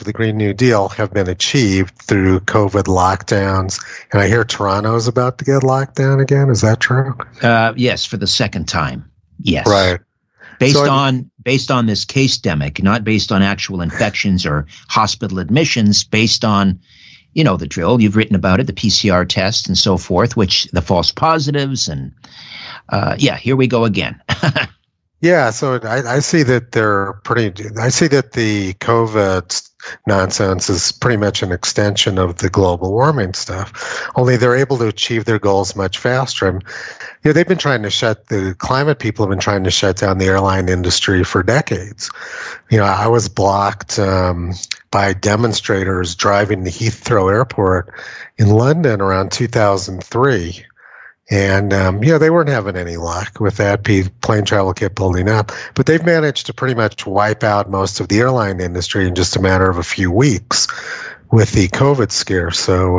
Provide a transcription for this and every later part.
of the Green New Deal have been achieved through COVID lockdowns. And I hear Toronto is about to get locked down again. Is that true? Yes, for the second time. Yes. Right. Based on this case-demic, not based on actual infections or hospital admissions, based on, you know, the drill. You've written about it, the PCR test and so forth, which the false positives and here we go again. Yeah, so I see that I see that the COVID nonsense is pretty much an extension of the global warming stuff, only they're able to achieve their goals much faster. And, you know, the climate people have been trying to shut down the airline industry for decades. You know, I was blocked by demonstrators driving to Heathrow Airport in London around 2003. And, they weren't having any luck with that. Plane travel kept building up. But they've managed to pretty much wipe out most of the airline industry in just a matter of a few weeks with the COVID scare. So,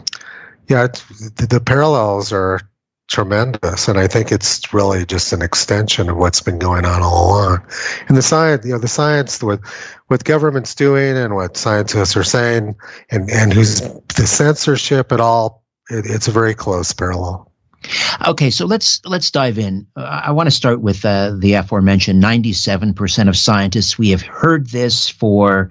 the parallels are tremendous. And I think it's really just an extension of what's been going on all along. And the science, what government's doing and what scientists are saying and who's the censorship at all, it's a very close parallel. Okay, so let's dive in. I want to start with the aforementioned 97% of scientists. We have heard this for,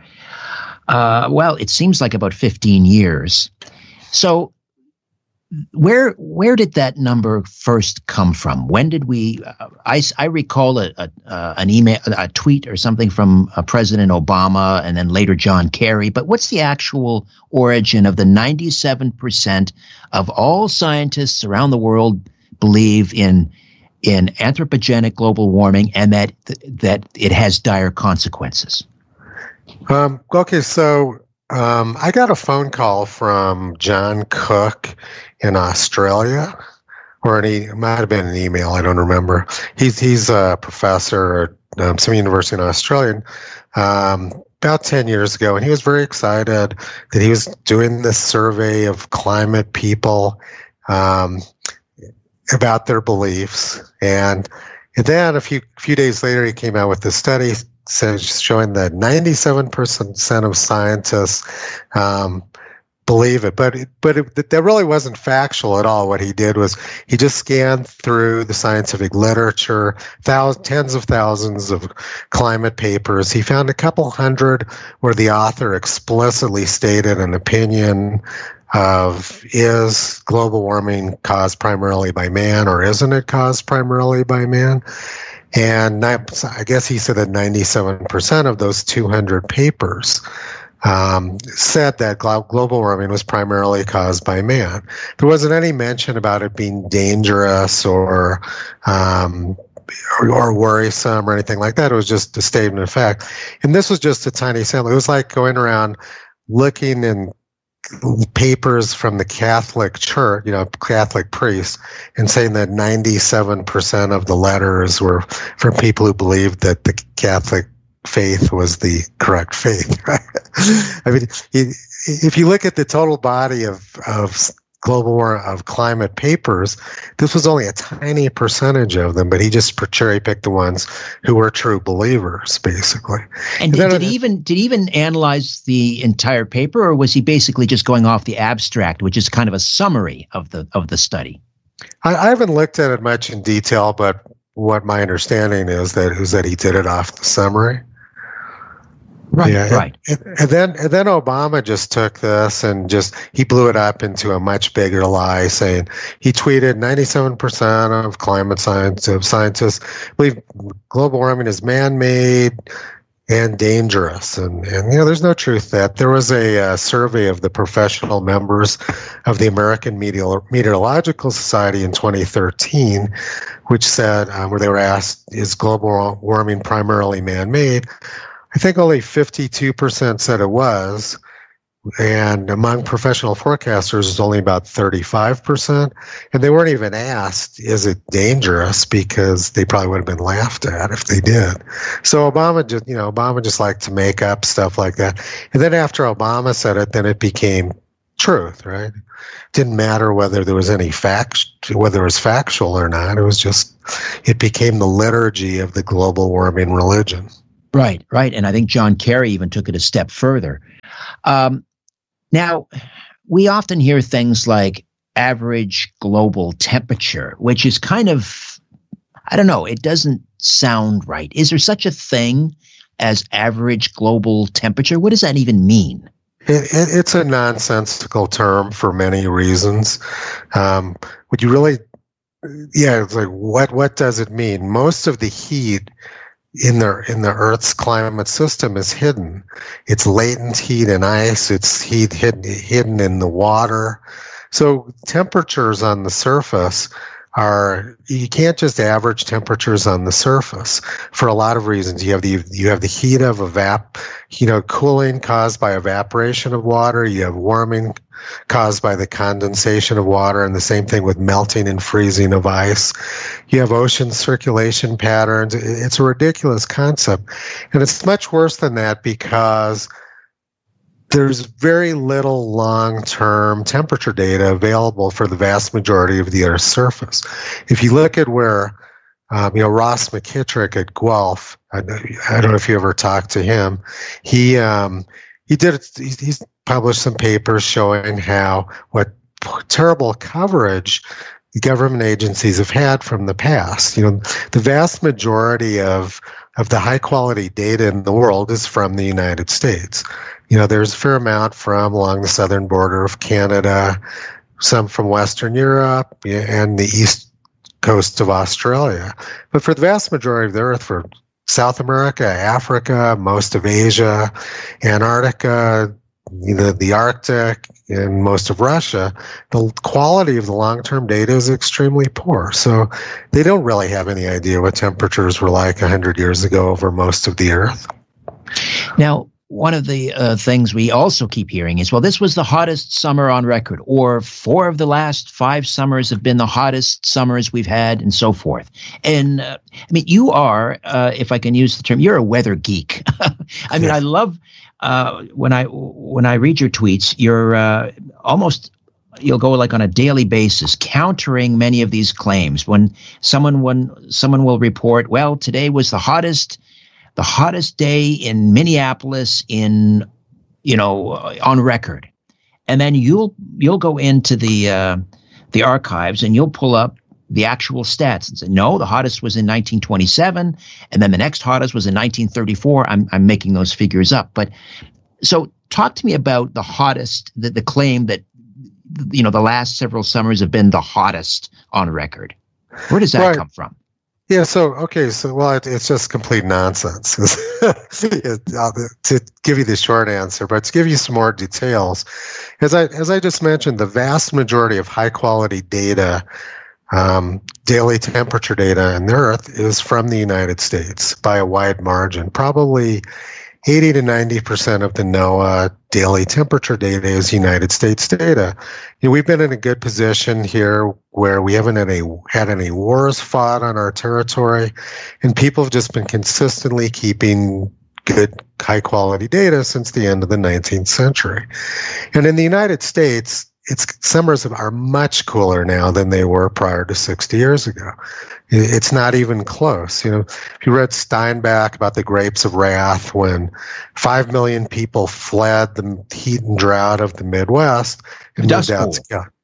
it seems like about 15 years. So where did that number first come from? When did we? I recall an email, a tweet or something from President Obama, and then later John Kerry. But what's the actual origin of the 97% of all scientists around the world believe in anthropogenic global warming and that it has dire consequences? Okay, so I got a phone call from John Cook in Australia, or it might have been an email. I don't remember. He's a professor at some university in Australia about 10 years ago, and he was very excited that he was doing this survey of climate people about their beliefs. And then a few days later, he came out with this study showing that 97% of scientists believe it, but that really wasn't factual at all. What he did was he just scanned through the scientific literature, tens of thousands of climate papers. He found a couple hundred where the author explicitly stated an opinion of, is global warming caused primarily by man, or isn't it caused primarily by man? And I guess he said that 97% of those 200 papers said that global warming was primarily caused by man. There wasn't any mention about it being dangerous or worrisome or anything like that. It was just a statement of fact. And this was just a tiny sample. It was like going around looking in papers from the Catholic Church, Catholic priests, and saying that 97% of the letters were from people who believed that the Catholic faith was the correct faith, right? I mean, if you look at the total body of climate papers, this was only a tiny percentage of them, but he just cherry-picked the ones who were true believers, basically. And did he even analyze the entire paper, or was he basically just going off the abstract, which is kind of a summary of the study? I haven't looked at it much in detail, but what my understanding is that he did it off the summary. Right, yeah, right. And then Obama just took this and he blew it up into a much bigger lie, saying he tweeted 97% of climate scientists believe global warming is man-made and dangerous. And there's no truth to that. There was a survey of the professional members of the American Meteorological Society in 2013, which said, where they were asked, is global warming primarily man-made? I think only 52% said it was, and among professional forecasters, it was only about 35%. And they weren't even asked, is it dangerous? Because they probably would have been laughed at if they did. So Obama just liked to make up stuff like that. And then after Obama said it, then it became truth, right? It didn't matter whether there was any whether it was factual or not. It became the liturgy of the global warming religion. Right, right. And I think John Kerry even took it a step further. Now, we often hear things like average global temperature, which is kind of, I don't know, it doesn't sound right. Is there such a thing as average global temperature? What does that even mean? It's a nonsensical term for many reasons. Would you really, it's like, what does it mean? Most of the heat in the Earth's climate system is hidden. It's latent heat in ice. It's heat hidden in the water. So temperatures on the surface you can't just average temperatures on the surface for a lot of reasons. You have the heat of cooling caused by evaporation of water. You have warming caused by the condensation of water, and the same thing with melting and freezing of ice. You have ocean circulation patterns. It's a ridiculous concept, and it's much worse than that because there's very little long-term temperature data available for the vast majority of the Earth's surface. If you look at where, Ross McKittrick at Guelph, I don't know if you ever talked to him. He's published some papers showing what terrible coverage the government agencies have had from the past. The vast majority of the high-quality data in the world is from the United States. There's a fair amount from along the southern border of Canada, some from Western Europe, and the east coast of Australia. But for the vast majority of the Earth, for South America, Africa, most of Asia, Antarctica, the Arctic, and most of Russia, the quality of the long-term data is extremely poor. So they don't really have any idea what temperatures were like 100 years ago over most of the Earth. Now, one of the things we also keep hearing is, well, this was the hottest summer on record, or 4 of the last 5 summers have been the hottest summers we've had, and so forth. And you are, if I can use the term, you're a weather geek. I love when I read your tweets, you're you'll go like on a daily basis countering many of these claims. When someone will report, well, today was the hottest day in Minneapolis on record. And then you'll go into the archives and you'll pull up the actual stats and say, no, the hottest was in 1927, and then the next hottest was in 1934. I'm making those figures up. But so talk to me about the hottest, the claim that, the last several summers have been the hottest on record. Where does that come from? Yeah, it's just complete nonsense. To give you the short answer, but to give you some more details, as I just mentioned, the vast majority of high quality data, daily temperature data on the Earth is from the United States by a wide margin. Probably 80 to 90% of the NOAA daily temperature data is United States data. We've been in a good position here where we haven't had any wars fought on our territory, and people have just been consistently keeping good, high-quality data since the end of the 19th century. And in the United States, summers are much cooler now than they were prior to 60 years ago. It's not even close. If you read Steinbeck about the Grapes of Wrath, when 5 million people fled the heat and drought of the Midwest and moved out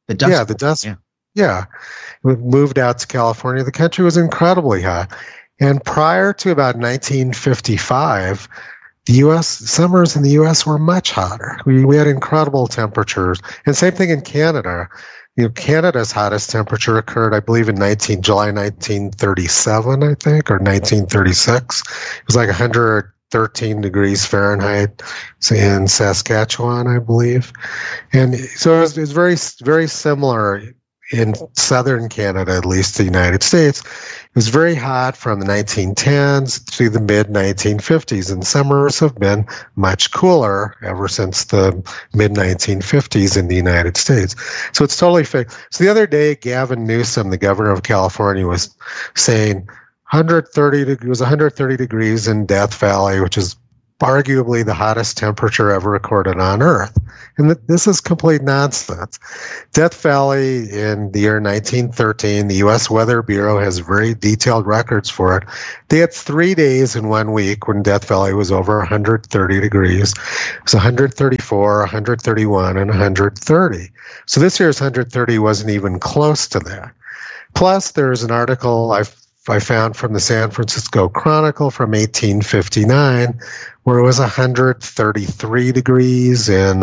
moved out to California, the country was incredibly hot. And prior to about 1955, the U.S. summers in the U.S. were much hotter. We had incredible temperatures, and same thing in Canada. Canada's hottest temperature occurred, I believe, in July 1937, I think, or 1936. It was like 113 degrees Fahrenheit in Saskatchewan, I believe, and so it was very, very similar in southern Canada, at least the United States. It was very hot from the 1910s to the mid-1950s, and summers have been much cooler ever since the mid-1950s in the United States. So it's totally fake. So the other day, Gavin Newsom, the governor of California, was saying it was 130 degrees in Death Valley, which is arguably the hottest temperature ever recorded on Earth. And this is complete nonsense. Death Valley in the year 1913, the U.S. Weather Bureau has very detailed records for it. They had 3 days in 1 week when Death Valley was over 130 degrees. It was 134, 131, and 130. So this year's 130 wasn't even close to that. Plus, there's an article I found from the San Francisco Chronicle from 1859, where it was 133 degrees in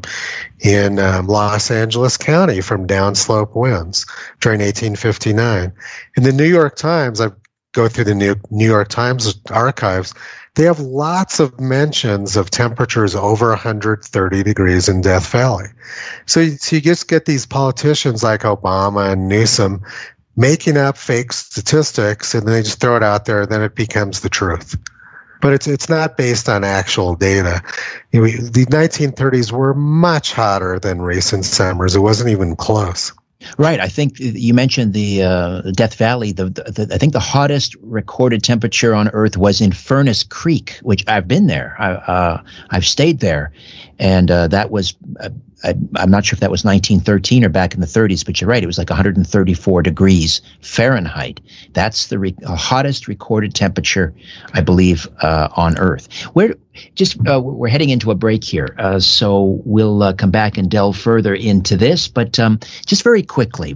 Los Angeles County from downslope winds during 1859. In the New York Times, I go through the New York Times archives. They have lots of mentions of temperatures over 130 degrees in Death Valley. So you just get these politicians like Obama and Newsom making up fake statistics, and they just throw it out there, and then it becomes the truth. But it's not based on actual data. The 1930s were much hotter than recent summers. It wasn't even close. Right. I think you mentioned the Death Valley. I think the hottest recorded temperature on Earth was in Furnace Creek, which I've been there. I've stayed there, and that was. I'm not sure if that was 1913 or back in the 30s, but you're right. It was like 134 degrees Fahrenheit. That's the hottest recorded temperature, I believe, on Earth. We're heading into a break here, so we'll come back and delve further into this. But just very quickly,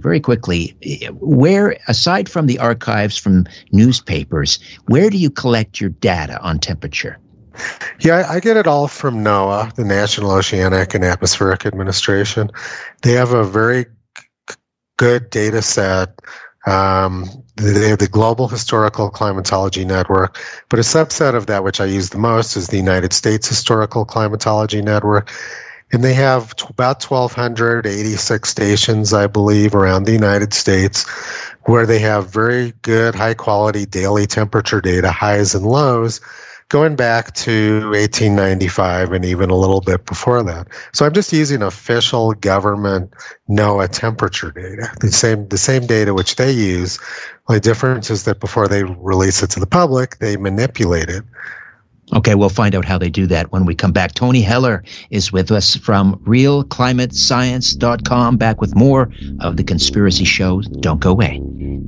where, aside from the archives from newspapers, where do you collect your data on temperature? Yeah, I get it all from NOAA, the National Oceanic and Atmospheric Administration. They have a very good data set. They have the Global Historical Climatology Network, but a subset of that, which I use the most, is the United States Historical Climatology Network. And they have about 1,286 stations, I believe, around the United States, where they have very good, high-quality daily temperature data, highs and lows, going back to 1895 and even a little bit before that. So I'm just using official government NOAA temperature data, the same data which they use. The difference is that before they release it to the public, they manipulate it. Okay, we'll find out how they do that when we come back. Tony Heller is with us from realclimatescience.com, back with more of The Conspiracy Show. Don't go away.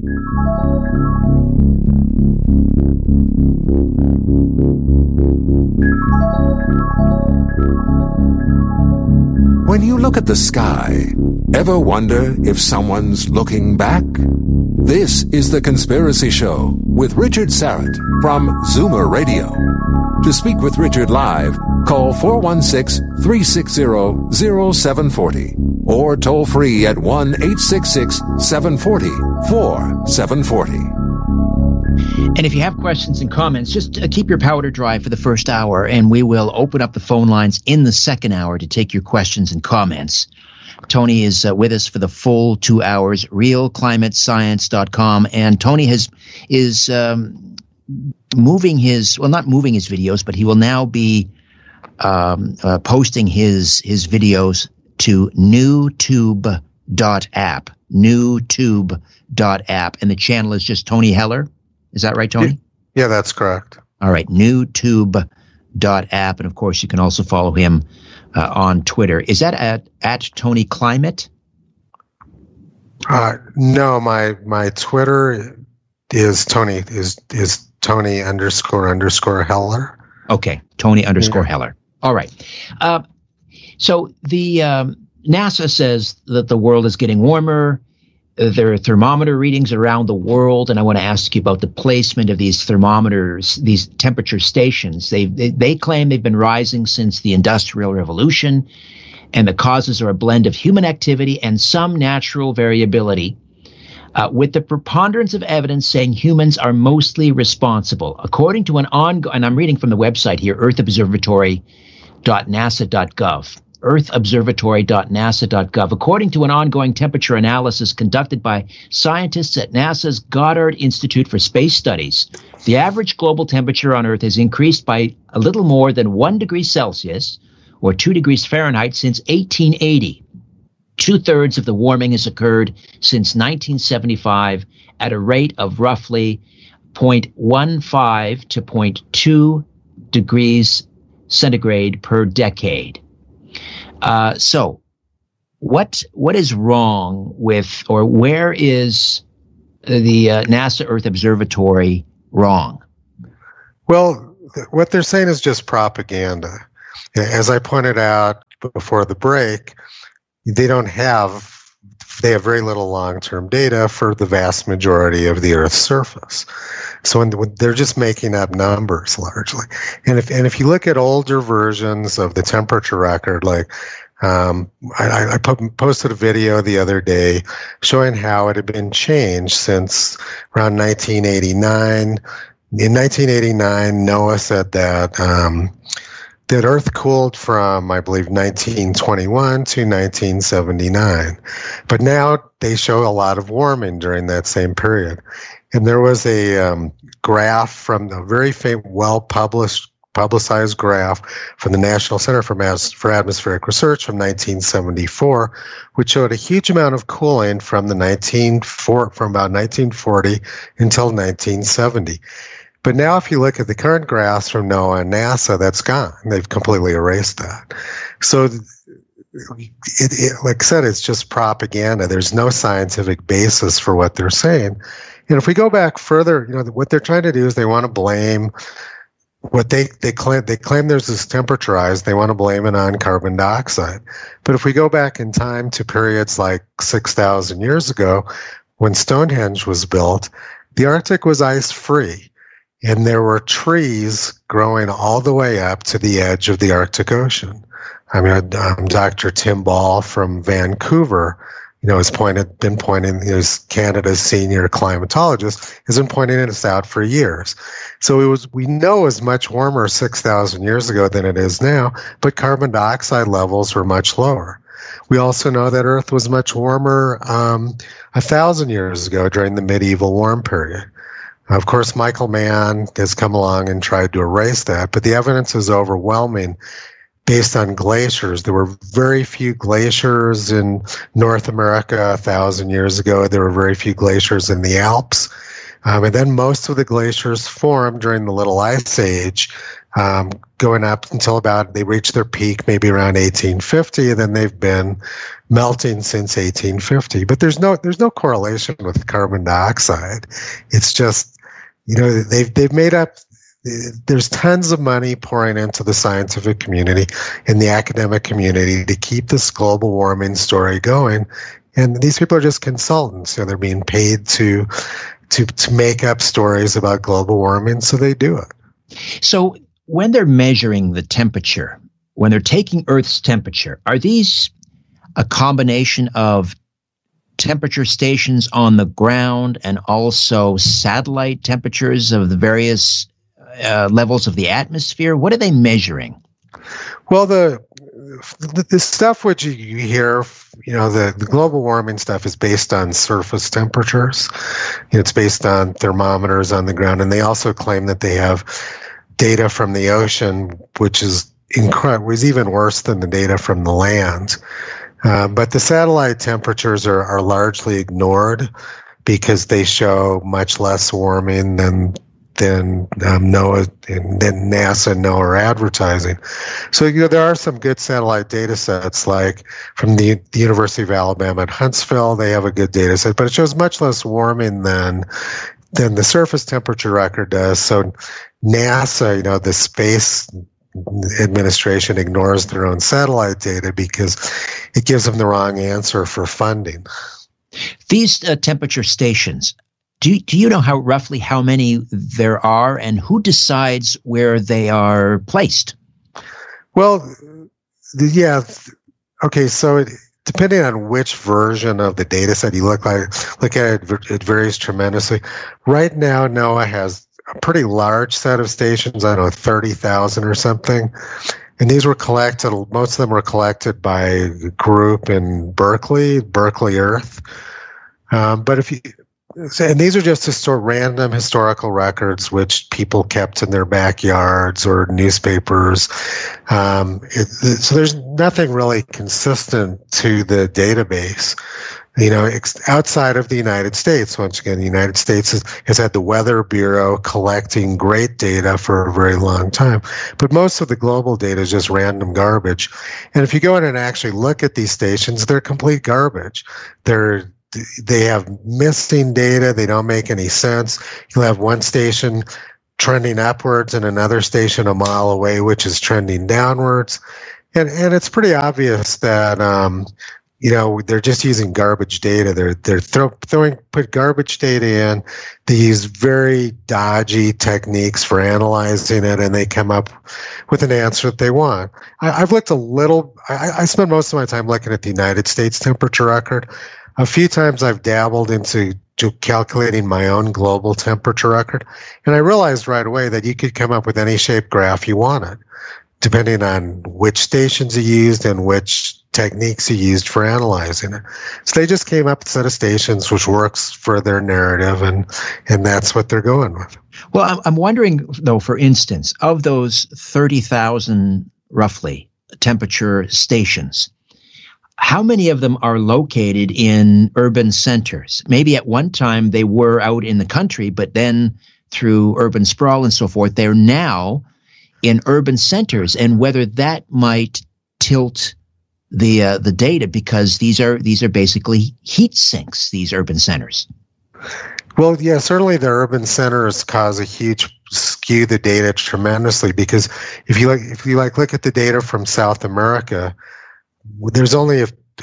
When you look at the sky, ever wonder if someone's looking back? This is The Conspiracy Show with Richard Syrett from Zoomer Radio. To speak with Richard live, call 416-360-0740 or toll free at 1-866-740-4740. And if you have questions and comments, just keep your powder dry for the first hour, and we will open up the phone lines in the second hour to take your questions and comments. Tony is with us for the full 2 hours, realclimatescience.com. And Tony is moving his, well, not moving his videos, but he will now be posting his videos to newtube.app, newtube.app. And the channel is just Tony Heller. Is that right, Tony? Yeah, that's correct. All right, newtube.app. And, of course, you can also follow him on Twitter. Is that at Tony Climate? No, my Twitter is Tony __ Heller. Okay, Tony _ Heller. All right. So the NASA says that the world is getting warmer. There are thermometer readings around the world, and I want to ask you about the placement of these thermometers, these temperature stations. They claim they've been rising since the Industrial Revolution, and the causes are a blend of human activity and some natural variability, with the preponderance of evidence saying humans are mostly responsible. According to an ongoing, and I'm reading from the website here, earthobservatory.nasa.gov. earthobservatory.nasa.gov. According to an ongoing temperature analysis conducted by scientists at NASA's Goddard Institute for Space Studies, the average global temperature on Earth has increased by a little more than 1 degree Celsius, or 2 degrees Fahrenheit, since 1880. 2/3 of the warming has occurred since 1975 at a rate of roughly 0.15 to 0.2 degrees centigrade per decade. So what is wrong with, or where is the NASA Earth Observatory wrong? Well, what they're saying is just propaganda. As I pointed out before the break, they have very little long-term data for the vast majority of the Earth's surface. So when they're just making up numbers largely. And if you look at older versions of the temperature record, like I posted a video the other day showing how it had been changed since around 1989. In 1989, NOAA said that that Earth cooled from, I believe, 1921 to 1979. But now they show a lot of warming during that same period. And there was a graph from the very publicized graph from the National Center for Atmospheric Research from 1974, which showed a huge amount of cooling from about 1940 until 1970. But now if you look at the current graphs from NOAA and NASA, that's gone. They've completely erased that. So like I said, it's just propaganda. There's no scientific basis for what they're saying. And if we go back further, what they're trying to do is they want to blame what they claim there's this temperature rise. They want to blame it on carbon dioxide. But if we go back in time to periods like 6,000 years ago, when Stonehenge was built, the Arctic was ice-free. And there were trees growing all the way up to the edge of the Arctic Ocean. I mean, Dr. Tim Ball from Vancouver, has been pointing, he's Canada's senior climatologist, has been pointing this out for years. So we know it was much warmer 6,000 years ago than it is now, but carbon dioxide levels were much lower. We also know that Earth was much warmer 1,000 years ago during the medieval warm period. Of course, Michael Mann has come along and tried to erase that, but the evidence is overwhelming based on glaciers. There were very few glaciers in North America 1,000 years ago. There were very few glaciers in the Alps. And then most of the glaciers formed during the Little Ice Age, going up until they reached their peak maybe around 1850, and then they've been melting since 1850. But there's no correlation with carbon dioxide. It's just, they've made up. There's tons of money pouring into the scientific community and the academic community to keep this global warming story going. And these people are just consultants. They're being paid to make up stories about global warming, so they do it. So when they're measuring the temperature, when they're taking Earth's temperature, are these a combination of temperature stations on the ground and also satellite temperatures of the various levels of the atmosphere? What are they measuring? Well, the stuff which you hear, the global warming stuff is based on surface temperatures. It's based on thermometers on the ground, and they also claim that they have data from the ocean, which is was even worse than the data from the land. But the satellite temperatures are largely ignored because they show much less warming than NOAA and then NASA and NOAA are advertising. So there are some good satellite data sets, like from the University of Alabama at Huntsville. They have a good data set, but it shows much less warming than the surface temperature record does. So NASA, the Space Administration, ignores their own satellite data because it gives them the wrong answer for funding. These temperature stations, do you know roughly how many there are, and who decides where they are placed? Well, okay. So depending on which version of the data set you look at it varies tremendously. Right now, NOAA has a pretty large set of stations. I don't know, 30,000 or something. And these were collected, most of them were collected by a group in Berkeley Earth. And these are just random historical records which people kept in their backyards or newspapers. So there's nothing really consistent to the database. outside of the United States. Once again, the United States has had the Weather Bureau collecting great data for a very long time. But most of the global data is just random garbage. And if you go in and actually look at these stations, they're complete garbage. They have missing data. They don't make any sense. You'll have one station trending upwards and another station a mile away, which is trending downwards. And it's pretty obvious that, they're just using garbage data. They're put garbage data in. They use very dodgy techniques for analyzing it, and they come up with an answer that they want. I've looked a little. I spend most of my time looking at the United States temperature record. A few times I've dabbled into calculating my own global temperature record, and I realized right away that you could come up with any shape graph you wanted, depending on which stations you used and which techniques you used for analyzing it. So they just came up with a set of stations which works for their narrative, and that's what they're going with. Well, I'm wondering, though, for instance, of those 30,000, roughly, temperature stations, how many of them are located in urban centers? Maybe at one time they were out in the country, but then through urban sprawl and so forth, they're now in urban centers, and whether that might tilt the data, because these are basically heat sinks, these urban centers. Well, yeah, certainly the urban centers cause a huge skew the data tremendously, because if you look at the data from South America, there's only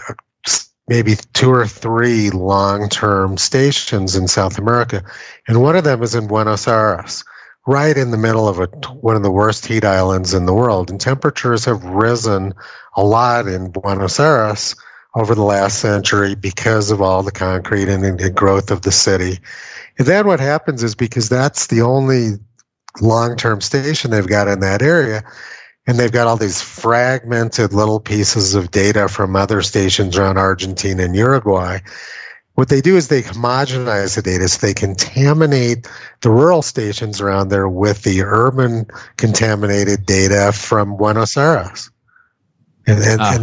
maybe 2 or 3 long-term stations in South America, and one of them is in Buenos Aires, right in the middle of one of the worst heat islands in the world. And temperatures have risen a lot in Buenos Aires over the last century because of all the concrete and the growth of the city. And then what happens is, because that's the only long-term station they've got in that area, and they've got all these fragmented little pieces of data from other stations around Argentina and Uruguay, what they do is they homogenize the data, so they contaminate the rural stations around there with the urban contaminated data from Buenos Aires, and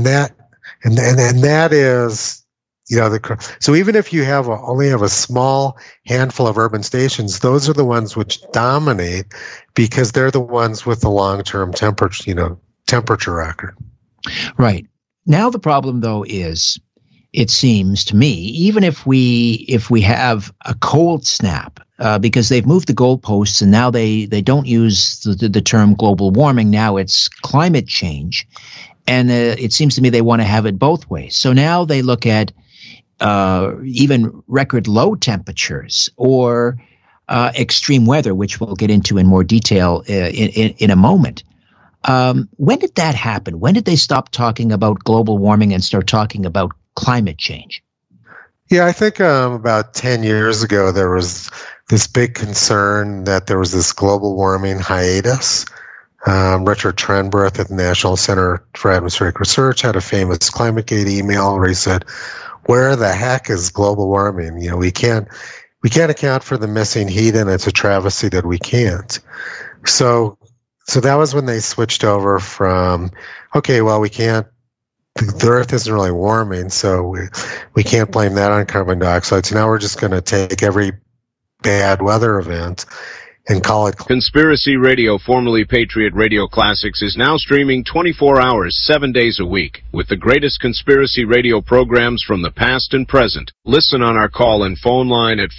that is, so even if you only have a small handful of urban stations, those are the ones which dominate, because they're the ones with the long-term temperature record. Right. Now the problem, though, is, it seems to me, even if we have a cold snap, because they've moved the goalposts and now they don't use the term global warming, now it's climate change, and it seems to me they want to have it both ways. So now they look at even record low temperatures or extreme weather, which we'll get into in more detail in a moment. When did that happen? When did they stop talking about global warming and start talking about climate change? Yeah, I think about 10 years ago, there was this big concern that there was this global warming hiatus. Richard Trenberth at the National Center for Atmospheric Research had a famous ClimateGate email where he said, "Where the heck is global warming? We can't account for the missing heat, and it's a travesty that we can't." So that was when they switched over from, okay, well, we can't, the Earth isn't really warming, so we can't blame that on carbon dioxide. So now we're just going to take every bad weather event and call it. Conspiracy Radio, formerly Patriot Radio Classics, is now streaming 24 hours, 7 days a week, with the greatest conspiracy radio programs from the past and present. Listen on our call and phone line at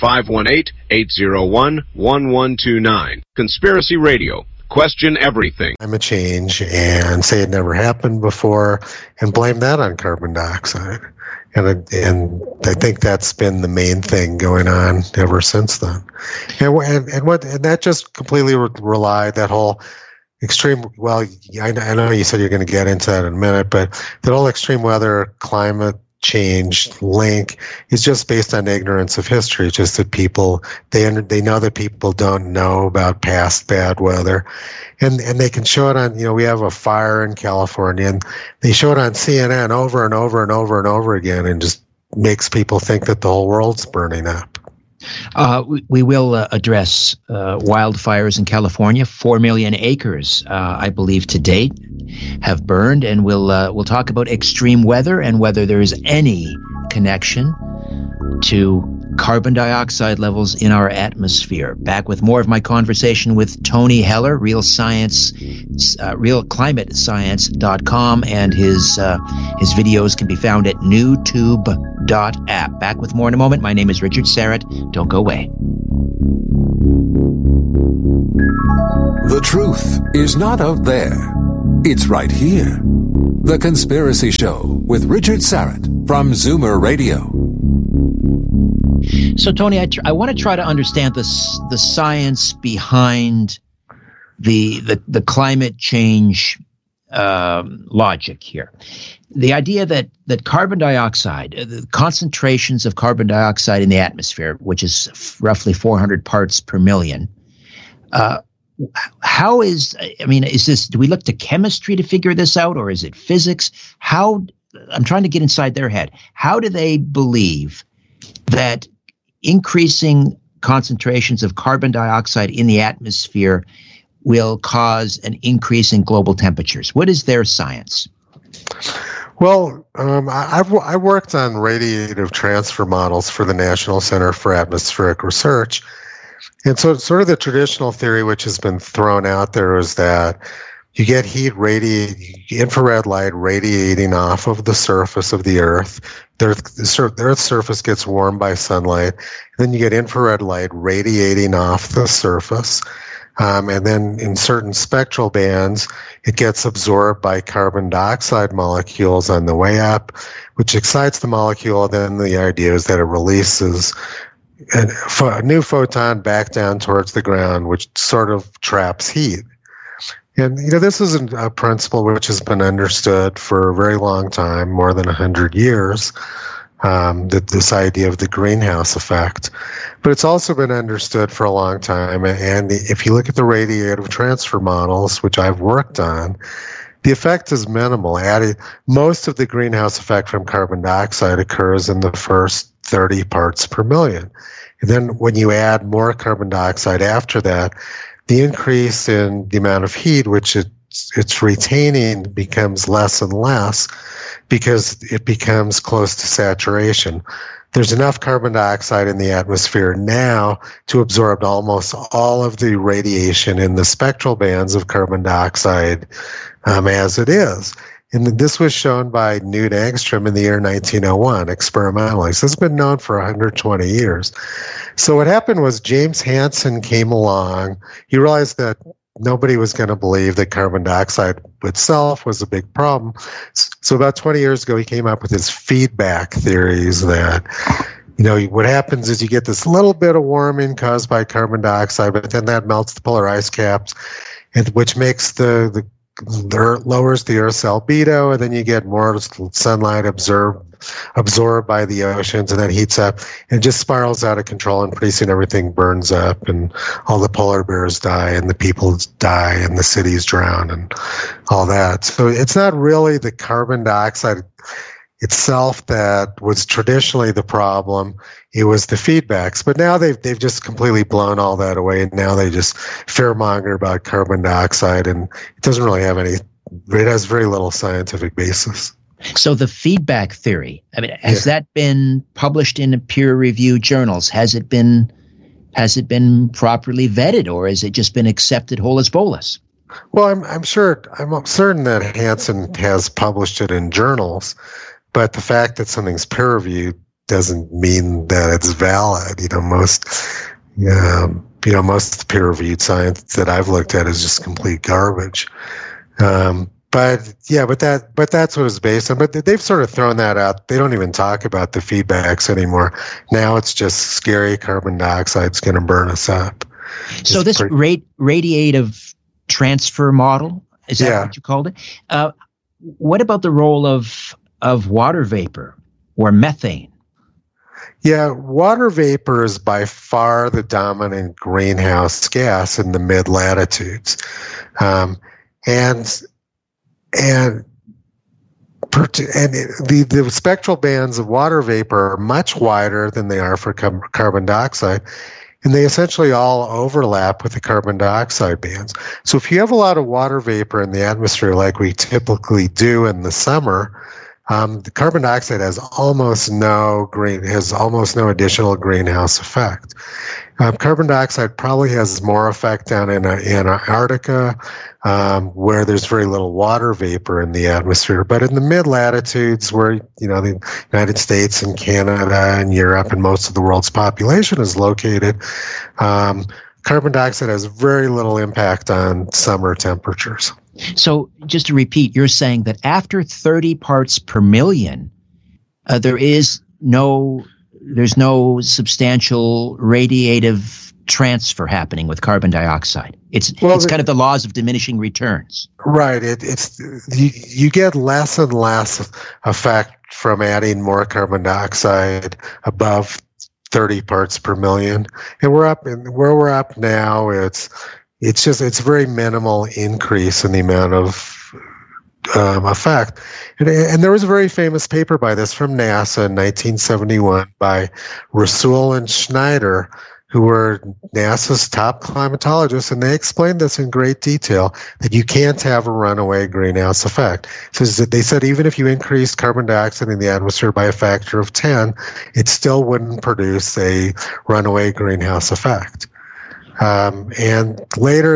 518-801-1129. Conspiracy Radio. Question everything. Climate change and say it never happened before, and blame that on carbon dioxide. And I think that's been the main thing going on ever since then. And that just completely relied, that whole extreme, well, I know you said you're going to get into that in a minute, but that whole extreme weather, climate change link is just based on ignorance of history. It's just that people, they know that people don't know about past bad weather, and they can show it on, we have a fire in California, and they show it on CNN over and over and over and over again, and just makes people think that the whole world's burning up. We will address wildfires in California. 4 million acres, I believe, to date have burned, and we'll talk about extreme weather and whether there is any connection to carbon dioxide levels in our atmosphere. Back with more of my conversation with Tony Heller, realclimatescience.com, and his videos can be found at newtube.app. Back with more in a moment. My name is Richard Syrett. Don't go away. The truth is not out there. It's right here. The Conspiracy Show with Richard Syrett from Zoomer Radio. So, Tony, I want to try to understand the science behind the climate change logic here. The idea that carbon dioxide, the concentrations of carbon dioxide in the atmosphere, which is roughly 400 parts per million, is this, do we look to chemistry to figure this out, or is it physics? I'm trying to get inside their head. How do they believe that increasing concentrations of carbon dioxide in the atmosphere will cause an increase in global temperatures? What is their science? Well, I worked on radiative transfer models for the National Center for Atmospheric Research. And so sort of the traditional theory which has been thrown out there is that you get infrared light radiating off of the surface of the Earth. The Earth's surface gets warmed by sunlight. And then you get infrared light radiating off the surface. And then in certain spectral bands, it gets absorbed by carbon dioxide molecules on the way up, which excites the molecule. Then the idea is that it releases a new photon back down towards the ground, which sort of traps heat. And, this is a principle which has been understood for a very long time, more than 100 years, this idea of the greenhouse effect. But it's also been understood for a long time. And if you look at the radiative transfer models, which I've worked on, the effect is minimal. Most of the greenhouse effect from carbon dioxide occurs in the first 30 parts per million. And then when you add more carbon dioxide after that, the increase in the amount of heat which it's retaining becomes less and less because it becomes close to saturation. There's enough carbon dioxide in the atmosphere now to absorb almost all of the radiation in the spectral bands of carbon dioxide as it is. And this was shown by Knut Angstrom in the year 1901 experimentally. So it's been known for 120 years. So what happened was James Hansen came along. He realized that nobody was going to believe that carbon dioxide itself was a big problem. So about 20 years ago, he came up with his feedback theories that, what happens is you get this little bit of warming caused by carbon dioxide, but then that melts the polar ice caps, and which makes lowers the Earth's albedo, and then you get more sunlight absorbed by the oceans, and that heats up and just spirals out of control, and pretty soon everything burns up and all the polar bears die and the people die and the cities drown and all that. So it's not really the carbon dioxide itself that was traditionally the problem. It was the feedbacks. But now they've just completely blown all that away, and now they just fearmonger about carbon dioxide, and it doesn't really have it has very little scientific basis. So the feedback theory, has that been published in peer-reviewed journals? Has it been properly vetted, or has it just been accepted whole as bolus? Well, I'm certain that Hansen has published it in journals, but the fact that something's peer-reviewed doesn't mean that it's valid. Most peer-reviewed science that I've looked at is just complete garbage. But that's what it's based on. But they've sort of thrown that out. They don't even talk about the feedbacks anymore. Now it's just scary carbon dioxide's going to burn us up. So this radiative transfer model, is that what you called it? What about the role of water vapor or methane? Yeah, water vapor is by far the dominant greenhouse gas in the mid-latitudes. And the spectral bands of water vapor are much wider than they are for carbon dioxide, and they essentially all overlap with the carbon dioxide bands. So if you have a lot of water vapor in the atmosphere like we typically do in the summer, The carbon dioxide has almost no additional greenhouse effect. Carbon dioxide probably has more effect down in Antarctica, where there's very little water vapor in the atmosphere. But in the mid-latitudes, where the United States and Canada and Europe and most of the world's population is located, carbon dioxide has very little impact on summer temperatures. So just to repeat, you're saying that after 30 parts per million, there's no substantial radiative transfer happening with carbon dioxide. It's kind of the laws of diminishing returns. Right. You get less and less effect from adding more carbon dioxide above 30 parts per million, and where we're up now, it's a very minimal increase in the amount of effect. And there was a very famous paper by this from NASA in 1971 by Rasool and Schneider, who were NASA's top climatologists, and they explained this in great detail, that you can't have a runaway greenhouse effect. So they said even if you increased carbon dioxide in the atmosphere by a factor of 10, it still wouldn't produce a runaway greenhouse effect. And later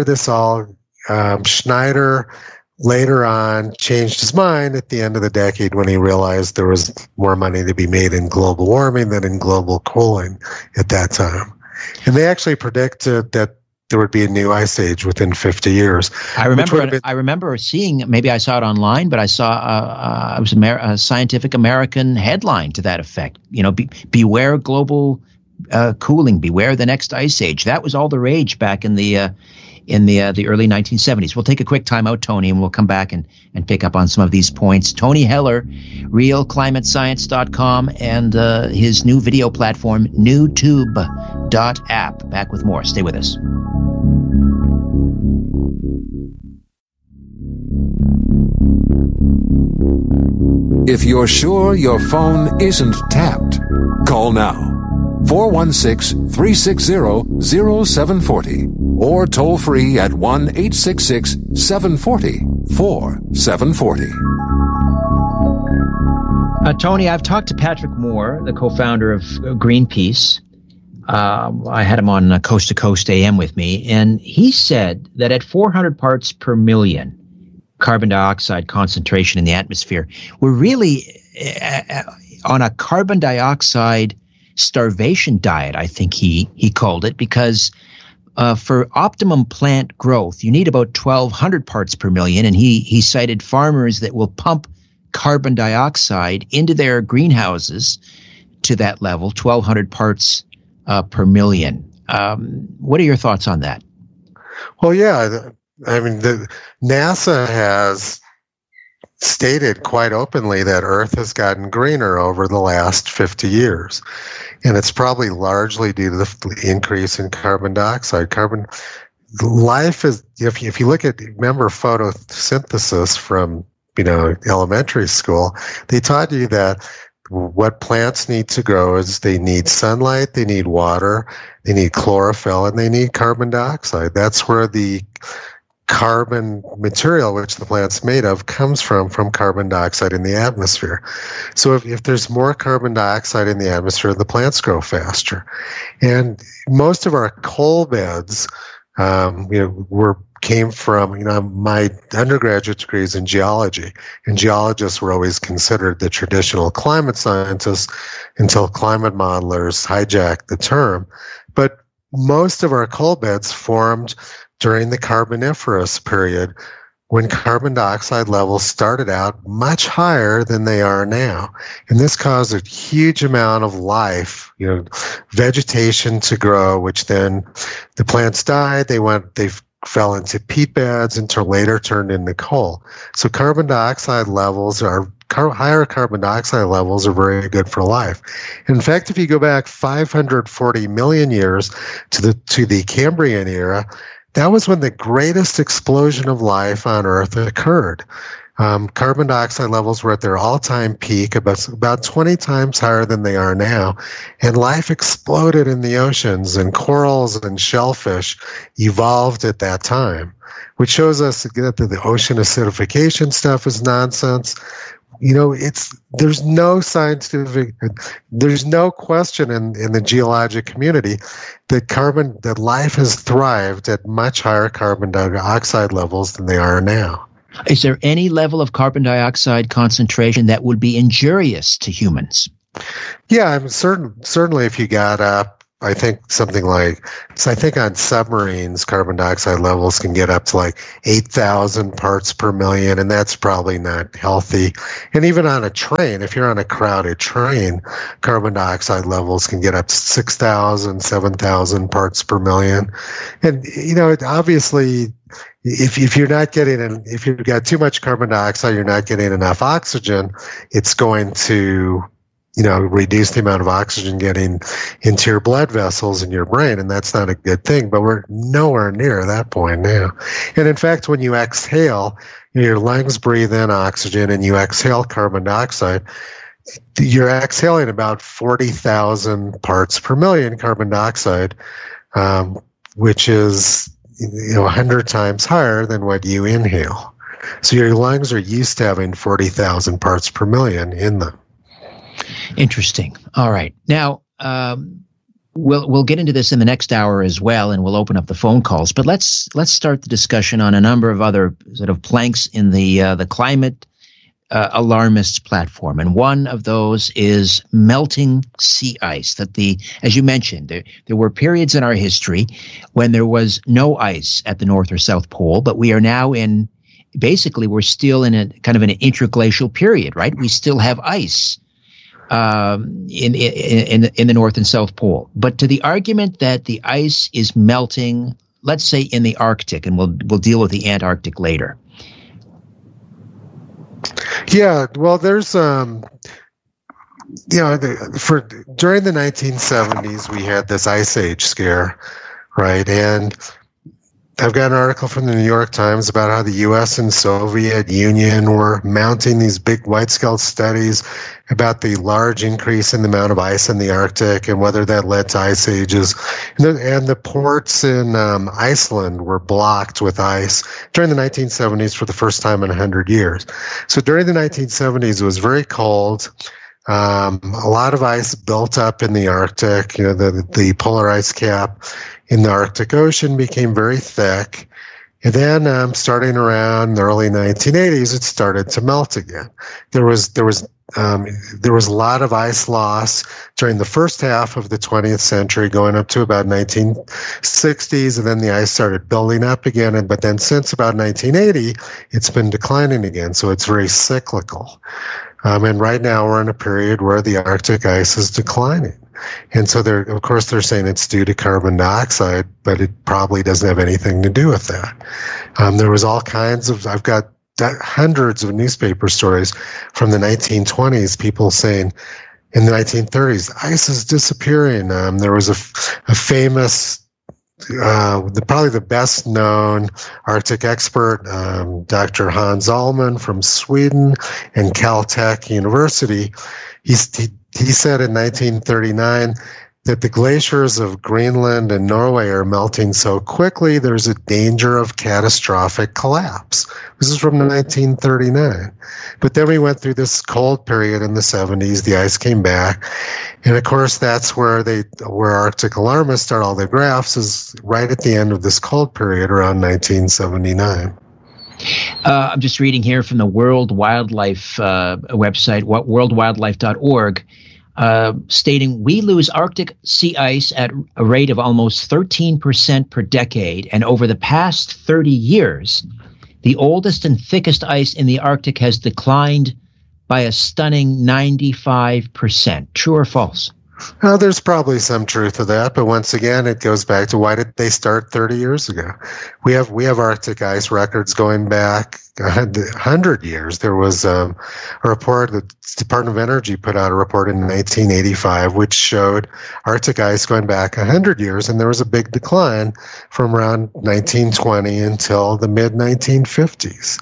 Schneider later on changed his mind at the end of the decade when he realized there was more money to be made in global warming than in global cooling at that time. And they actually predicted that there would be a new ice age within 50 years. I remember seeing, maybe I saw it online, but I saw it was a Scientific American headline to that effect. Beware global cooling, beware the next ice age. That was all the rage back in the early 1970s. We'll take a quick time out, Tony, and we'll come back and pick up on some of these points. Tony Heller, realclimatescience.com, and his new video platform, newtube.app. Back with more. Stay with us. If you're sure your phone isn't tapped, call now. 416-360-0740 or toll free at 1-866-740-4740. Tony, I've talked to Patrick Moore, the co-founder of Greenpeace. I had him on Coast to Coast AM with me, and he said that at 400 parts per million carbon dioxide concentration in the atmosphere, we're really on a carbon dioxide starvation diet, I think he called it, because for optimum plant growth, you need about 1,200 parts per million. And he cited farmers that will pump carbon dioxide into their greenhouses to that level, 1,200 parts per million. What are your thoughts on that? Well, yeah, I mean, NASA has stated quite openly that Earth has gotten greener over the last 50 years. And it's probably largely due to the increase in carbon dioxide. Life is, if you remember photosynthesis from, elementary school, they taught you that what plants need to grow is they need sunlight, they need water, they need chlorophyll, and they need carbon dioxide. That's where the carbon material, which the plant's made of, comes from carbon dioxide in the atmosphere. So if there's more carbon dioxide in the atmosphere, the plants grow faster. And most of our coal beds, came from, my undergraduate degree is in geology, and geologists were always considered the traditional climate scientists until climate modelers hijacked the term. But most of our coal beds formed during the Carboniferous period, when carbon dioxide levels started out much higher than they are now. And this caused a huge amount of life, vegetation to grow, which then the plants died, they fell into peat beds until later turned into coal. So higher carbon dioxide levels are very good for life. In fact, if you go back 540 million years to the Cambrian era, that was when the greatest explosion of life on Earth occurred. Carbon dioxide levels were at their all-time peak, about 20 times higher than they are now, and life exploded in the oceans, and corals and shellfish evolved at that time, which shows us that the ocean acidification stuff is nonsense. there's no question in the geologic community that life has thrived at much higher carbon dioxide levels than they are now. Is there any level of carbon dioxide concentration that would be injurious to humans? Yeah, I'm certainly if you got up, I think on submarines, carbon dioxide levels can get up to like 8,000 parts per million, and that's probably not healthy. And even on a train, if you're on a crowded train, carbon dioxide levels can get up to 6,000, 7,000 parts per million. And, obviously, if you've got too much carbon dioxide, you're not getting enough oxygen, it's going to reduce the amount of oxygen getting into your blood vessels in your brain, and that's not a good thing. But we're nowhere near that point now. And in fact, when you exhale, your lungs breathe in oxygen and you exhale carbon dioxide, you're exhaling about 40,000 parts per million carbon dioxide, which is 100 times higher than what you inhale. So your lungs are used to having 40,000 parts per million in them. Interesting. All right. Now, we'll get into this in the next hour as well, and we'll open up the phone calls. But let's start the discussion on a number of other sort of planks in the climate alarmists platform, and one of those is melting sea ice. That as you mentioned, there were periods in our history when there was no ice at the North or South Pole, but we are now we're still in a kind of an interglacial period, right? We still have ice in the North and South Pole. But to the argument that the ice is melting, let's say in the Arctic, and we'll deal with the Antarctic later. Yeah, well, there's during the 1970s we had this ice age scare, right? And I've got an article from the New York Times about how the U.S. and Soviet Union were mounting these big wide-scale studies about the large increase in the amount of ice in the Arctic and whether that led to ice ages. And the ports in Iceland were blocked with ice during the 1970s for the first time in 100 years. So during the 1970s, it was very cold. A lot of ice built up in the Arctic. The polar ice cap in the Arctic Ocean became very thick. And then starting around the early 1980s, it started to melt again. There was a lot of ice loss during the first half of the 20th century, going up to about 1960s, and then the ice started building up again. But then since about 1980, it's been declining again. So it's very cyclical. And right now we're in a period where the Arctic ice is declining. And so they're saying it's due to carbon dioxide, but it probably doesn't have anything to do with that. There was all kinds of, I've got hundreds of newspaper stories from the 1920s, people saying in the 1930s, ice is disappearing. There was a famous, probably the best known Arctic expert, Dr. Hans Ullmann from Sweden and Caltech University. He said in 1939 that the glaciers of Greenland and Norway are melting so quickly there's a danger of catastrophic collapse. This is from 1939. But then we went through this cold period in the 70s. The ice came back. And of course, that's where Arctic alarmists start all their graphs, is right at the end of this cold period around 1979. I'm just reading here from the World Wildlife website, worldwildlife.org, stating we lose Arctic sea ice at a rate of almost 13% per decade, and over the past 30 years, the oldest and thickest ice in the Arctic has declined by a stunning 95%. True or false? There's probably some truth to that, but once again, it goes back to why did they start 30 years ago? We have Arctic ice records going back 100 years. There was a report, the Department of Energy put out a report in 1985, which showed Arctic ice going back 100 years, and there was a big decline from around 1920 until the mid-1950s.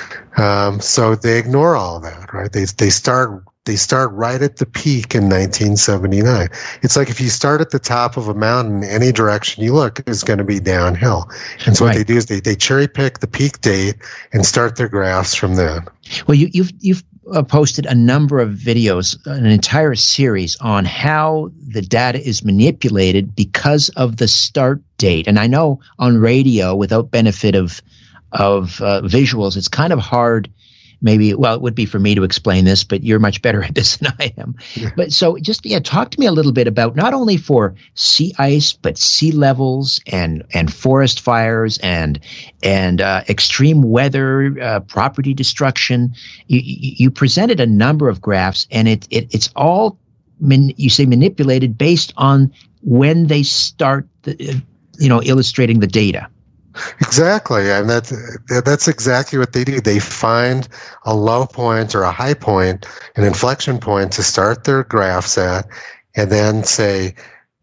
So they ignore all that, right? They start right at the peak in 1979. It's like if you start at the top of a mountain, any direction you look is going to be downhill. And so what they do is they cherry pick the peak date and start their graphs from then. Well, you've posted a number of videos, an entire series on how the data is manipulated because of the start date. And I know on radio, without benefit of visuals, it's kind of hard. Maybe, well, it would be for me to explain this, but you're much better at this than I am. Yeah. But so just, talk to me a little bit about not only for sea ice, but sea levels and forest fires and extreme weather, property destruction. You presented a number of graphs, and it's all, you say, manipulated based on when they start, illustrating the data. Exactly, and that's exactly what they do. They find a low point or a high point, an inflection point to start their graphs at, and then say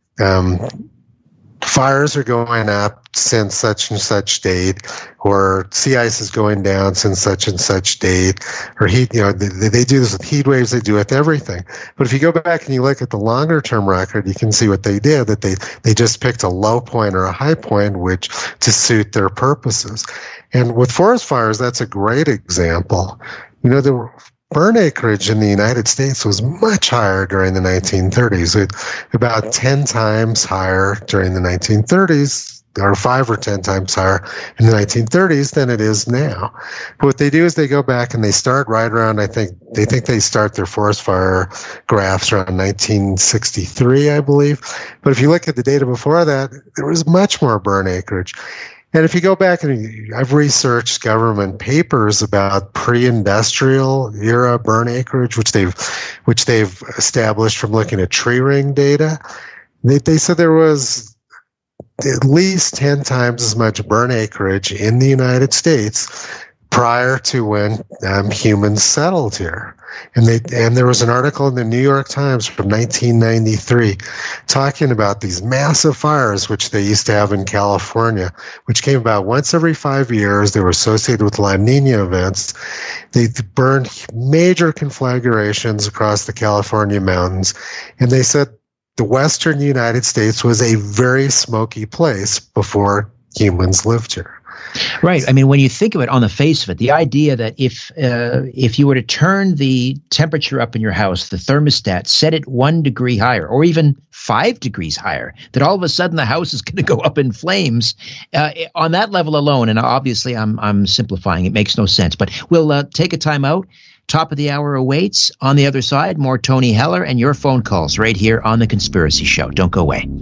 fires are going up since such and such date, or sea ice is going down since such and such date, or heat. They do this with heat waves. They do it with everything. But if you go back and you look at the longer term record, you can see what they did. That they just picked a low point or a high point, which to suit their purposes. And with forest fires, that's a great example. The burn acreage in the United States was much higher during the 1930s, about 10 times higher during the 1930s, or 5 or 10 times higher in the 1930s than it is now. But what they do is they go back and they start right around, they start their forest fire graphs around 1963, I believe. But if you look at the data before that, there was much more burn acreage. And if you go back, and I've researched government papers about pre-industrial era burn acreage, which they've established from looking at tree ring data. They said there was at least 10 times as much burn acreage in the United States prior to when humans settled here. And there was an article in the New York Times from 1993 talking about these massive fires which they used to have in California, which came about once every 5 years. They were associated with La Nina events. They burned major conflagrations across the California mountains, and they said the western United States was a very smoky place before humans lived here. Right. I mean, when you think of it on the face of it, the idea that if you were to turn the temperature up in your house, the thermostat, set it 1 degree higher or even 5 degrees higher, that all of a sudden the house is going to go up in flames on that level alone. And obviously I'm simplifying. It makes no sense. But we'll take a time out. Top of the hour awaits. On the other side, more Tony Heller and your phone calls right here on The Conspiracy Show. Don't go away.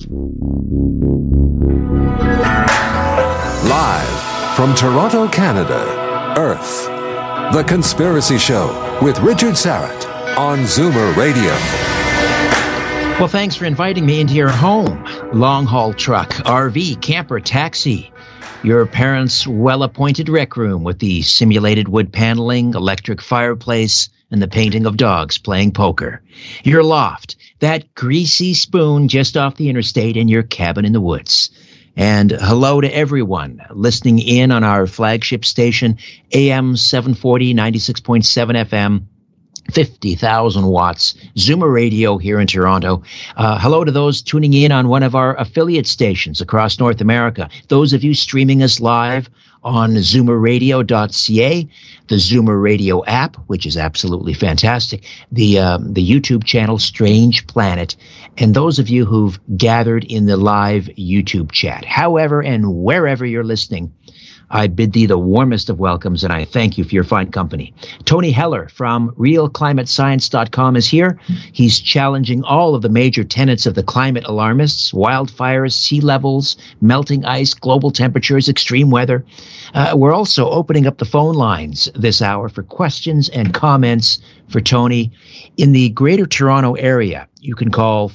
Live from Toronto, Canada, Earth, The Conspiracy Show with Richard Syrett on Zoomer Radio. Well, thanks for inviting me into your home. Long-haul truck, RV, camper, taxi. Your parents' well-appointed rec room with the simulated wood paneling, electric fireplace, and the painting of dogs playing poker. Your loft, that greasy spoon just off the interstate, and your cabin in the woods. And hello to everyone listening in on our flagship station, AM 740, 96.7 FM, 50,000 watts, Zoomer Radio here in Toronto. Hello to those tuning in on one of our affiliate stations across North America. Those of you streaming us live on zoomerradio.ca, the Zoomer Radio app, which is absolutely fantastic, the YouTube channel Strange Planet, and those of you who've gathered in the live YouTube chat. However and wherever you're listening, I bid thee the warmest of welcomes, and I thank you for your fine company. Tony Heller from RealClimateScience.com is here. He's challenging all of the major tenets of the climate alarmists: wildfires, sea levels, melting ice, global temperatures, extreme weather. We're also opening up the phone lines this hour for questions and comments for Tony. In the Greater Toronto area, you can call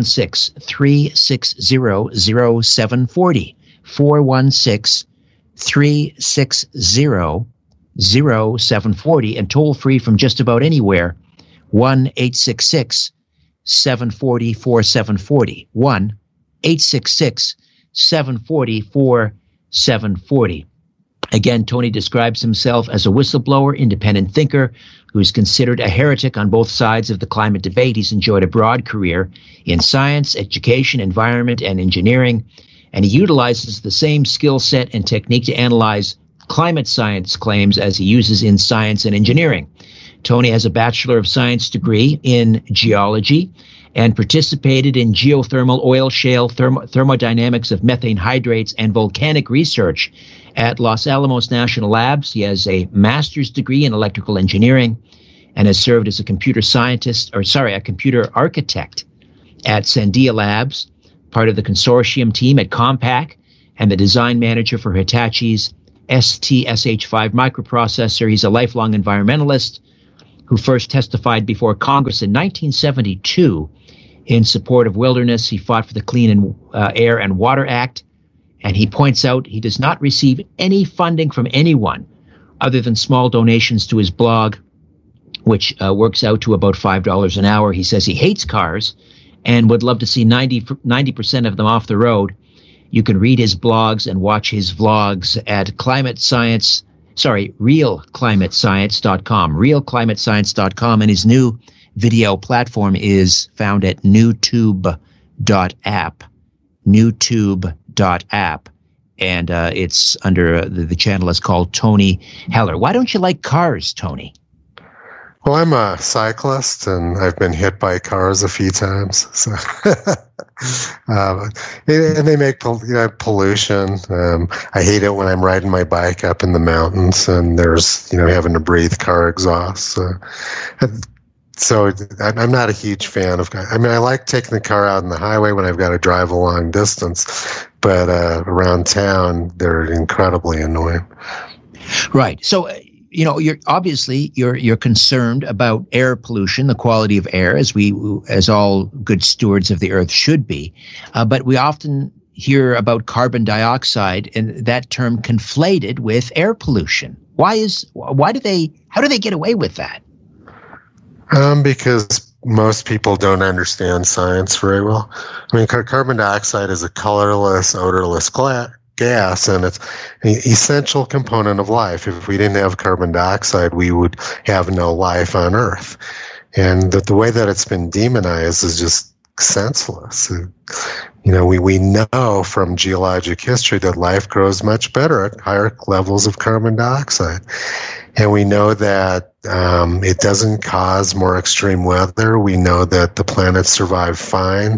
416-360-0740. 416-360-0740, and toll free from just about anywhere, 1-866-740-4740, 1-866-740-4740. Again, Tony describes himself as a whistleblower, independent thinker who's considered a heretic on both sides of the climate debate. He's enjoyed a broad career in science, education, environment, and engineering, and he utilizes the same skill set and technique to analyze climate science claims as he uses in science and engineering. Tony has a Bachelor of Science degree in geology and participated in geothermal, oil shale, thermodynamics of methane hydrates, and volcanic research at Los Alamos National Labs. He has a master's degree in electrical engineering and has served as a computer architect at Sandia Labs, part of the consortium team at Compaq, and the design manager for Hitachi's STSH5 microprocessor. He's a lifelong environmentalist who first testified before Congress in 1972 in support of wilderness. He fought for the Clean Air and Water Act, and he points out he does not receive any funding from anyone other than small donations to his blog, which works out to about $5 an hour. He says he hates cars and would love to see 90% of them off the road. You can read his blogs and watch his vlogs at realclimatescience.com, realclimatescience.com, and his new video platform is found at newtube.app, and it's under the channel is called Tony Heller. Why don't you like cars, Tony? Well, I'm a cyclist, and I've been hit by cars a few times. So, and they make pollution. I hate it when I'm riding my bike up in the mountains, and there's having to breathe car exhaust. So I'm not a huge fan of. I mean, I like taking the car out on the highway when I've got to drive a long distance, but around town they're incredibly annoying. Right. So. You're obviously concerned about air pollution, the quality of air, as all good stewards of the earth should be. But we often hear about carbon dioxide and that term conflated with air pollution. How do they get away with that? Because most people don't understand science very well. I mean, carbon dioxide is a colorless, odorless gas, and it's an essential component of life. If we didn't have carbon dioxide, we would have no life on Earth. And the way that it's been demonized is just senseless. We know from geologic history that life grows much better at higher levels of carbon dioxide. And we know that it doesn't cause more extreme weather. We know that the planet survived fine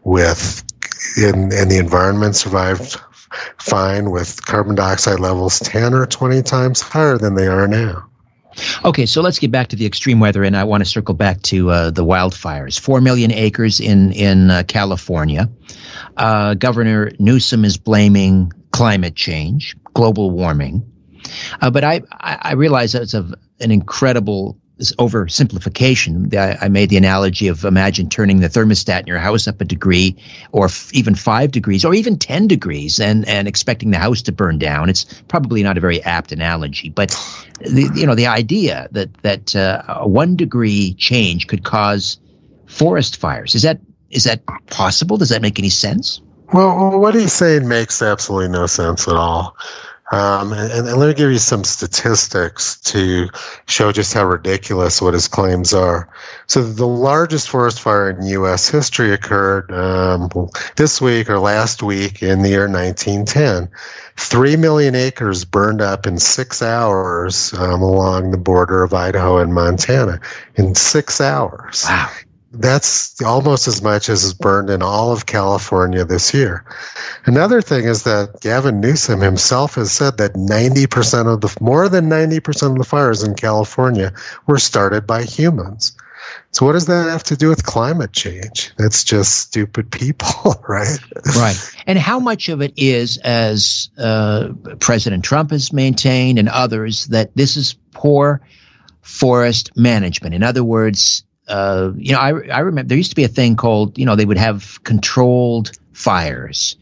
and the environment survived fine with carbon dioxide levels 10 or 20 times higher than they are now. Okay, so let's get back to the extreme weather, and I want to circle back to the wildfires. 4 million acres in California. Governor Newsom is blaming climate change, global warming. But I realize that's an incredible oversimplification. I made the analogy of imagine turning the thermostat in your house up a degree, or even 5 degrees, or even 10 degrees, and expecting the house to burn down. It's probably not a very apt analogy, but the idea that a 1 degree change could cause forest fires, is that possible? Does that make any sense? Well, what he's saying makes absolutely no sense at all. And let me give you some statistics to show just how ridiculous what his claims are. So the largest forest fire in U.S. history occurred this week or last week in the year 1910. 3 million acres burned up in 6 hours along the border of Idaho and Montana. In 6 hours. Wow. That's almost as much as is burned in all of California this year. Another thing is that Gavin Newsom himself has said that more than 90% of the fires in California were started by humans. So what does that have to do with climate change? That's just stupid people, right? Right. And how much of it is, as President Trump has maintained and others, that this is poor forest management? In other words, I remember there used to be a thing called, they would have controlled fires,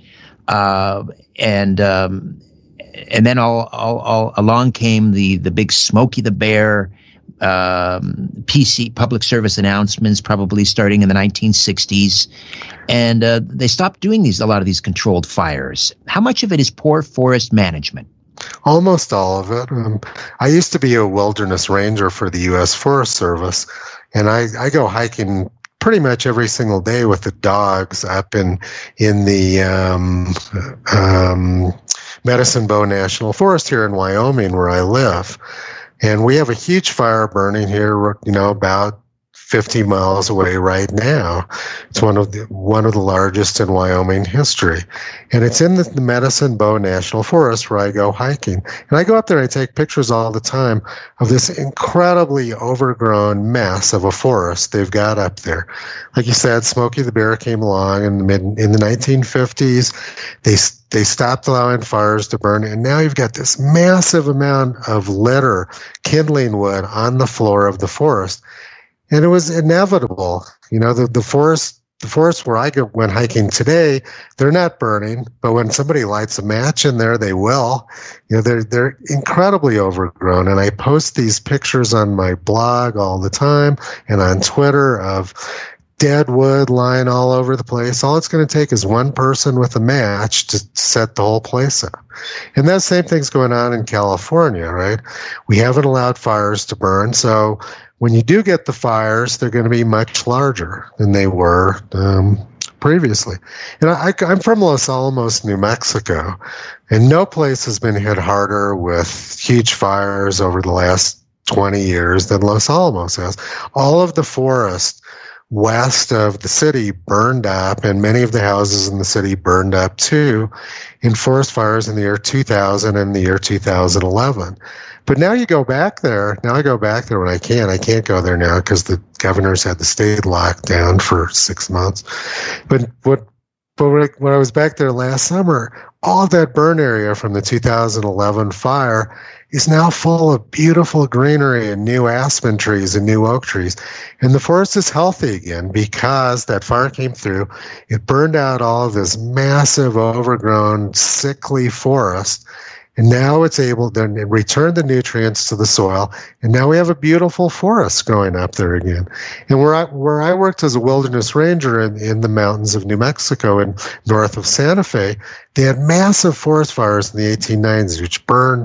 and then all along came the big Smokey the Bear, PC public service announcements, probably starting in the 1960s, and they stopped doing a lot of these controlled fires. How much of it is poor forest management? Almost all of it. I used to be a wilderness ranger for the U.S. Forest Service. And I go hiking pretty much every single day with the dogs up in the Medicine Bow National Forest here in Wyoming, where I live. And we have a huge fire burning here, about 50 miles away right now. It's one of the largest in Wyoming history. And it's in the Medicine Bow National Forest where I go hiking. And I go up there and I take pictures all the time of this incredibly overgrown mess of a forest they've got up there. Like you said, Smokey the Bear came along in the 1950s. They stopped allowing fires to burn, and now you've got this massive amount of litter, kindling wood on the floor of the forest. And it was inevitable. The forests where I went hiking today, they're not burning, but when somebody lights a match in there, they will. They're incredibly overgrown. And I post these pictures on my blog all the time and on Twitter of dead wood lying all over the place. All it's going to take is one person with a match to set the whole place up. And that same thing's going on in California, right? We haven't allowed fires to burn, so when you do get the fires, they're going to be much larger than they were previously. And I'm from Los Alamos, New Mexico, and no place has been hit harder with huge fires over the last 20 years than Los Alamos has. All of the forest west of the city burned up, and many of the houses in the city burned up too in forest fires in the year 2000 and the year 2011. But now you go back there. Now I go back there when I can. I can't go there now because the governor's had the state locked down for 6 months. But when I was back there last summer, all of that burn area from the 2011 fire is now full of beautiful greenery and new aspen trees and new oak trees. And the forest is healthy again because that fire came through. It burned out all of this massive, overgrown, sickly forest. And now it's able to return the nutrients to the soil. And now we have a beautiful forest growing up there again. And where I worked as a wilderness ranger in the mountains of New Mexico and north of Santa Fe, they had massive forest fires in the 1890s, which burned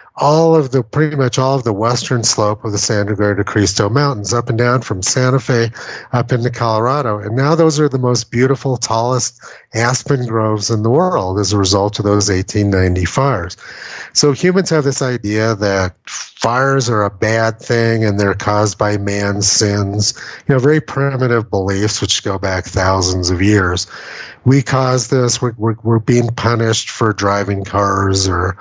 pretty much all of the western slope of the Sangre de Cristo Mountains, up and down from Santa Fe up into Colorado. And now those are the most beautiful, tallest aspen groves in the world as a result of those 1890 fires. So humans have this idea that fires are a bad thing and they're caused by man's sins, very primitive beliefs which go back thousands of years. We caused this. We're being punished for driving cars or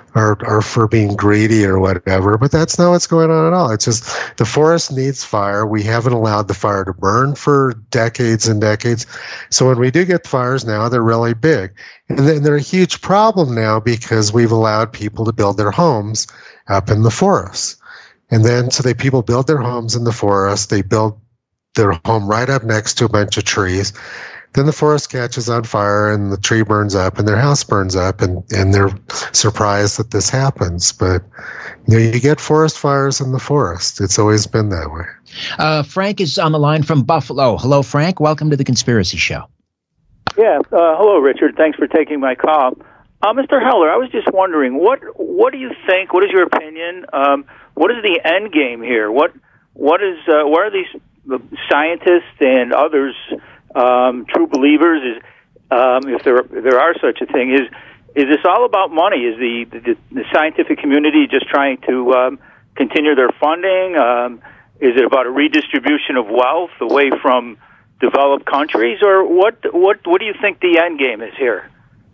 for being greedy or whatever. But that's not what's going on at all. It's just the forest needs fire. We haven't allowed the fire to burn for decades and decades. So when we do get fires now, they're really big. And then they're a huge problem now because we've allowed people to build their homes up in the forest. And then people build their homes in the forest. They build their home right up next to a bunch of trees. Then the forest catches on fire and the tree burns up and their house burns up and they're surprised that this happens. But you get forest fires in the forest. It's always been that way. Frank is on the line from Buffalo. Hello, Frank. Welcome to The Conspiracy Show. Yeah. Hello, Richard. Thanks for taking my call. Mr. Heller, I was just wondering, what do you think? What is your opinion? What is the end game here? What is? Where are these scientists and others? True believers, if there are such a thing, is this all about money? Is the scientific community just trying to continue their funding? Is it about a redistribution of wealth away from developed countries, or what do you think the end game is here?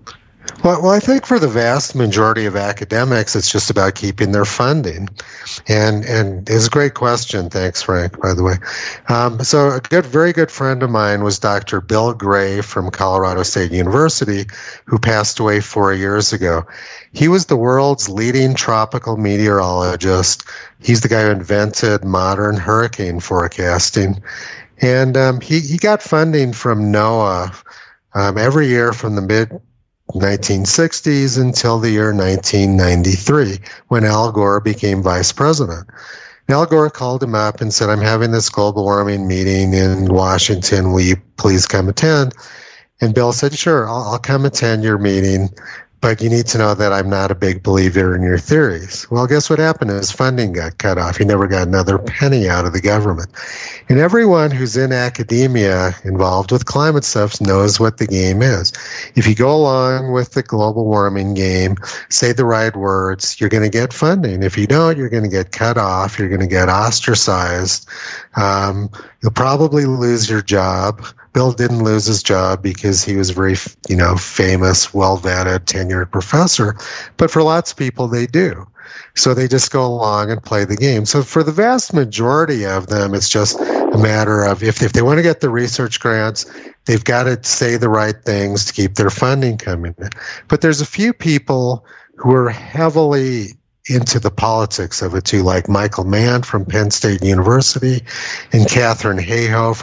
Well, I think for the vast majority of academics, it's just about keeping their funding. And it's a great question. Thanks, Frank, by the way. So a very good friend of mine was Dr. Bill Gray from Colorado State University, who passed away 4 years ago. He was the world's leading tropical meteorologist. He's the guy who invented modern hurricane forecasting. And he got funding from NOAA every year from the mid-1960s until the year 1993, when Al Gore became vice president. And Al Gore called him up and said, I'm having this global warming meeting in Washington. Will you please come attend? And Bill said, sure, I'll come attend your meeting, but you need to know that I'm not a big believer in your theories. Well, guess what happened? His funding got cut off. He never got another penny out of the government. And everyone who's in academia involved with climate stuff knows what the game is. If you go along with the global warming game, say the right words, you're going to get funding. If you don't, you're going to get cut off. You're going to get ostracized. You'll probably lose your job. Bill didn't lose his job because he was very, famous, well-vetted, tenured professor. But for lots of people, they do. So they just go along and play the game. So for the vast majority of them, it's just a matter of if they want to get the research grants, they've got to say the right things to keep their funding coming in. But there's a few people who are heavily into the politics of it too, like Michael Mann from Penn State University and Katharine Hayhoe